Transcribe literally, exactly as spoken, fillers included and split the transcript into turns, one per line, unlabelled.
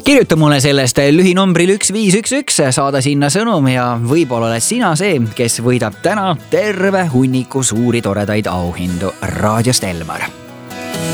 Kirjuta mulle sellest lühinumbril üks viis üks üks, saada sinna sõnum ja võib-olla oled sina see, kes võidab täna terve hunniku suuri toredaid auhindu raadiost Elmar.